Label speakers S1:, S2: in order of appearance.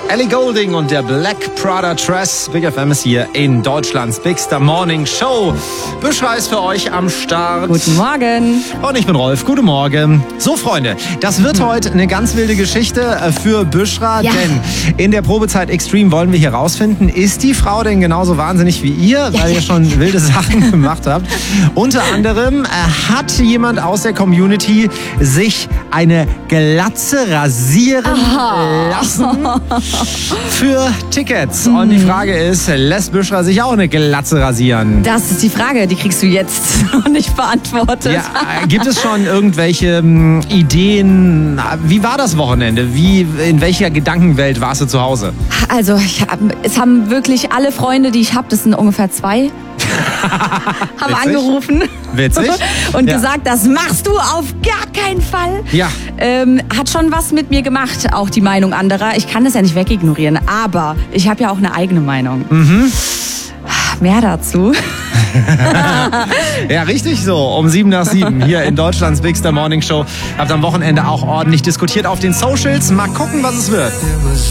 S1: Ellie Goulding und der Black Prada Dress. Big FM ist hier in Deutschlands Bigster Morning Show. Büschra ist für euch am Start.
S2: Guten Morgen.
S1: Und ich bin Rolf. Guten Morgen. So, Freunde, das wird heute eine ganz wilde Geschichte für Büschra.
S2: Ja.
S1: Denn in der Probezeit Extreme wollen wir hier rausfinden, ist die Frau denn genauso wahnsinnig wie ihr, weil ihr schon wilde Sachen gemacht habt. Unter anderem hat jemand aus der Community sich eine Glatze rasieren lassen für Tickets. Und die Frage ist, lässt Büschra sich auch eine Glatze rasieren?
S2: Das ist die Frage, die kriegst du jetzt noch nicht beantwortet.
S1: Ja, gibt es schon irgendwelche Ideen? Wie war das Wochenende? In welcher Gedankenwelt warst du zu Hause?
S2: Also, es haben wirklich alle Freunde, die ich habe, das sind ungefähr 2, haben
S1: Witzig.
S2: angerufen
S1: Witzig.
S2: und
S1: Ja.
S2: gesagt, das machst du auf gar keinen Fall.
S1: Ja.
S2: Hat schon was mit mir gemacht, auch die Meinung anderer. Ich kann das ja nicht wegignorieren, aber ich habe ja auch eine eigene Meinung. Mehr dazu.
S1: Ja, richtig so. Um 7 nach 7 hier in Deutschlands Bigster Morning Show. Habt am Wochenende auch ordentlich diskutiert auf den Socials. Mal gucken, was es wird.